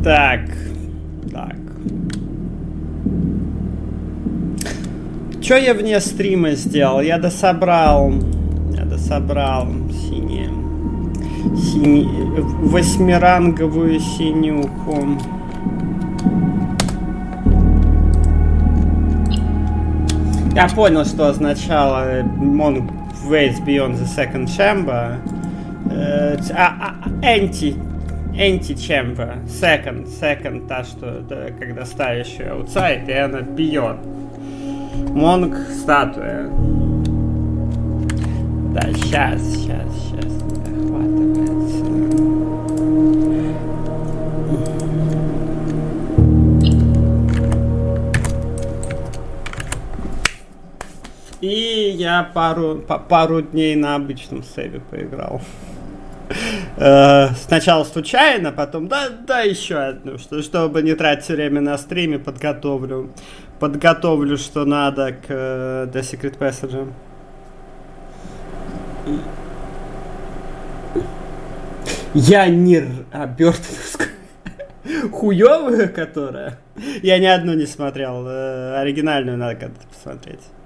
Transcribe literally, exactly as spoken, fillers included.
Так, так. Чё я вне стрима сделал? Я дособрал, я дособрал синие, синий, восьмиранговую синюху. Я понял, что означало Monk waits beyond the second chamber. Uh, anti, anti-chamber. Second, second, та, что да, когда ставишь ее outside, и она beyond. Монг статуя. Да, сейчас, сейчас, сейчас захватывается. И я пару, по, пару дней на обычном сейве поиграл. Сначала случайно, потом да, да еще одну, что, чтобы не тратить время на стриме, подготовлю. Подготовлю, что надо к uh, The Secret Passage. Я не... А, Бёртоновскую. Хуёвую, которая? Я ни одну не смотрел. Оригинальную надо когда-то посмотреть.